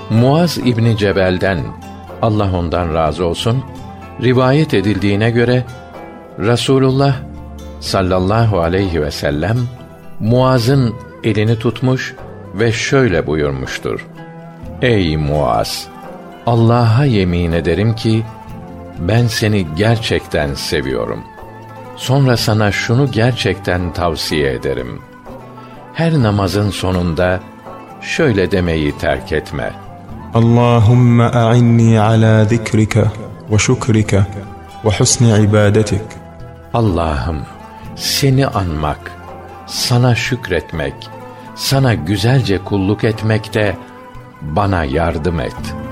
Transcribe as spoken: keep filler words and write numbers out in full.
Muaz İbni Cebel'den, Allah ondan razı olsun, rivayet edildiğine göre Rasulullah sallallahu aleyhi ve sellem Muaz'ın elini tutmuş ve şöyle buyurmuştur: Ey Muaz! Allah'a yemin ederim ki ben seni gerçekten seviyorum. Sonra sana şunu gerçekten tavsiye ederim. Her namazın sonunda şöyle demeyi terk etme: Allahümme a'inni ala zikrike ve şükrike ve husni ibadetik. Allah'ım, seni anmak, sana şükretmek, sana güzelce kulluk etmekte bana yardım et.